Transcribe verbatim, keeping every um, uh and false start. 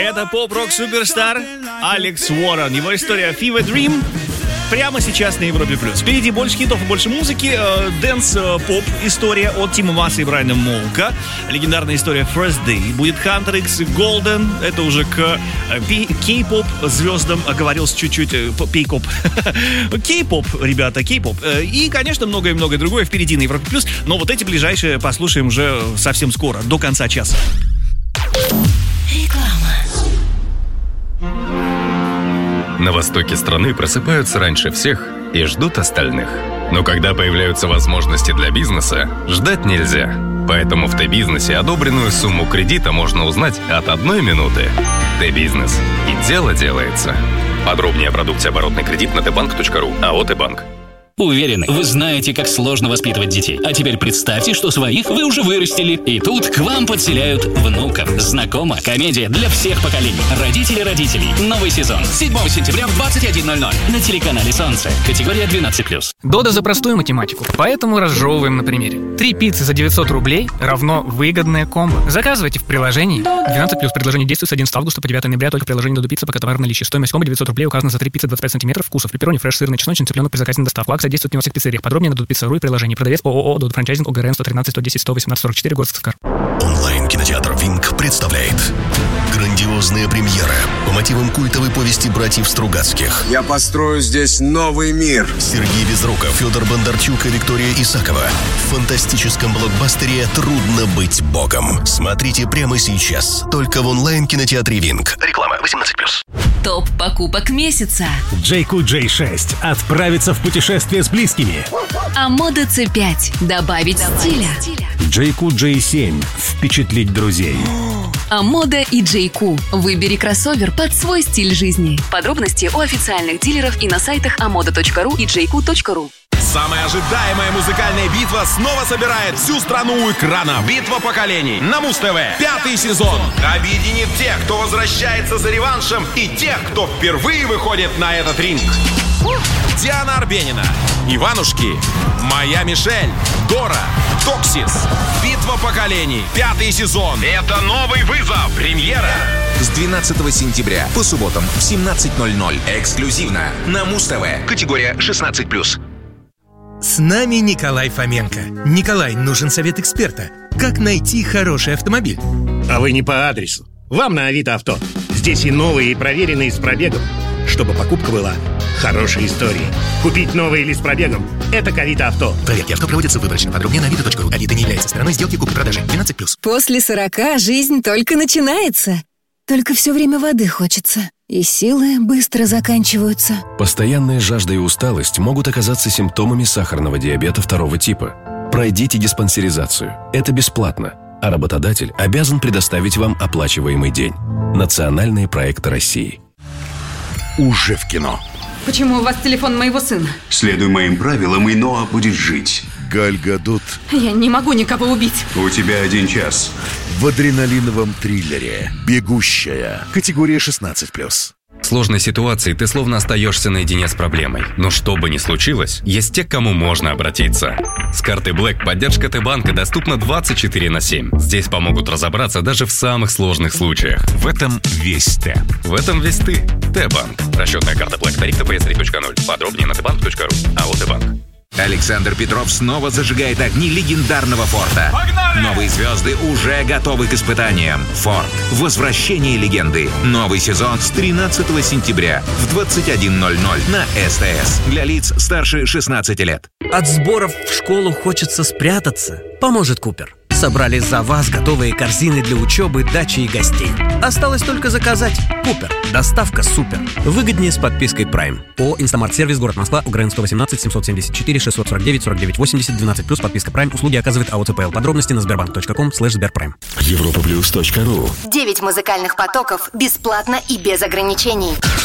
Это поп-рок-суперстар Алекс Уоррен. Его история Fever Dream прямо сейчас на Европе+. Впереди больше хитов и больше музыки. Дэнс-поп история от Тима Масса и Брайана Молка. Легендарная история First Day. Будет Hunter X Golden. Это уже к кей-поп звездам оговорился чуть-чуть. Пей-коп. Кей-поп, ребята, кей-поп. И, конечно, многое-многое другое впереди на Европе+. Но вот эти ближайшие послушаем уже совсем скоро, до конца часа. На востоке страны просыпаются раньше всех и ждут остальных. Но когда появляются возможности для бизнеса, ждать нельзя. Поэтому в Т-бизнесе одобренную сумму кредита можно узнать от одной минуты. Т-бизнес. И дело делается. Подробнее о продукте оборотный кредит на тбанк точка ру. АО «Т-банк». Уверены, вы знаете, как сложно воспитывать детей. А теперь представьте, что своих вы уже вырастили. И тут к вам подселяют внуков. Знакома? Комедия для всех поколений. Родители родителей. Новый сезон. седьмого сентября в двадцать один ноль ноль. На телеканале «Солнце». Категория двенадцать плюс. Дода за простую математику. Поэтому разжевываем на примере. Три пиццы за девятьсот рублей равно выгодное комбо. Заказывайте в приложении. двенадцать плюс. Предложение действует с одиннадцатого августа по девятого ноября. Только в приложении Додо Пицца, пока товар в наличии. Стоимость комбо девятьсот рублей. Указано за три пиццы двадцать пять сантиметров. Вкусов. Пепперони, фреш, сырный, чесночный, цыпленок при заказе на доставку. Акция действует не во всех пиццериях. Подробнее на Додо.Пицца.ру и приложении. Продавец ООО Додо Франчайзинг ОГРН сто тринадцать сто десять сто восемнадцать сорок четыре, город Сыскар. Онлайн-кинотеатр «Винг» представляет грандиозная премьера по мотивам культовой повести братьев Стругацких. Я построю здесь новый мир. Сергей Безруков, Федор Бондарчук и Виктория Исакова. В фантастическом блокбастере «Трудно быть богом». Смотрите прямо сейчас. Только в онлайн-кинотеатре «Винг». Реклама восемнадцать плюс. Топ покупок месяца. джей кью джей шесть. Отправиться в путешествие с близкими. А мода С пять. Добавить стиля. джей кью джей семь. Впечатлить друзей. А мода и джей кью. Выбери кроссовер под свой стиль жизни. Подробности у официальных дилеров и на сайтах амода точка ру и джей кью точка ру. Самая ожидаемая музыкальная битва снова собирает всю страну у экрана. Битва поколений на Муз-ТВ. Пятый сезон объединит тех, кто возвращается за реваншем, и тех, кто впервые выходит на этот ринг. Диана Арбенина, Иванушки, Моя Мишель, Дора, Токсис. Битва поколений. Пятый сезон. Это новый вызов. Премьера с двенадцатого сентября по субботам в семнадцать ноль ноль. Эксклюзивно на Муз-ТВ. Категория шестнадцать плюс. С нами Николай Фоменко. Николай, нужен совет эксперта. Как найти хороший автомобиль? А вы не по адресу. Вам на Авито Авто. Здесь и новые, и проверенные с пробегом. Чтобы покупка была хорошей историей. Купить новый или с пробегом – это к Авито Авто. Проверки авто проводятся выборочно. Подробнее на авито точка ру. Авито не является стороной сделки купли-продажи. двенадцать плюс. После сорока жизнь только начинается. Только все время воды хочется. И силы быстро заканчиваются. Постоянная жажда и усталость могут оказаться симптомами сахарного диабета второго типа. Пройдите диспансеризацию. Это бесплатно. А работодатель обязан предоставить вам оплачиваемый день. Национальные проекты России. Уже в кино. Почему у вас телефон моего сына? Следуй моим правилам, и Ноа будет жить. Галь Гадот. Я не могу никого убить. У тебя один час. В адреналиновом триллере «Бегущая». Категория шестнадцать плюс. В сложной ситуации ты словно остаешься наедине с проблемой. Но что бы ни случилось, есть те, к кому можно обратиться. С карты Black поддержка Т-банка доступна двадцать четыре на семь. Здесь помогут разобраться даже в самых сложных случаях. В этом весь Т. В этом весь ты. Т-банк. Расчетная карта Black. Тариф тэ пэ эс три точка ноль. Подробнее на тбанк точка ру. АО «Т-банк». Александр Петров снова зажигает огни легендарного Форда. Погнали! Новые звезды уже готовы к испытаниям. Форд. Возвращение легенды. Новый сезон с тринадцатого сентября в двадцать один ноль ноль на СТС. Для лиц старше шестнадцати лет. От сборов в школу хочется спрятаться. Поможет Купер. Собрали за вас готовые корзины для учебы, дачи и гостей. Осталось только заказать. Купер. Доставка супер. Выгоднее с подпиской Prime. ООО «Инстамарт Сервис», город Москва, УГРН сто восемнадцать семьсот семьдесят четыре шестьсот сорок девять сорок девять восемьдесят двенадцать плюс подписка Prime. Услуги оказывает АО ЦПЛ. Подробности на сбербанк точка ком слэш сберпрайм. Европа плюс точка ру. Девять музыкальных потоков бесплатно и без ограничений.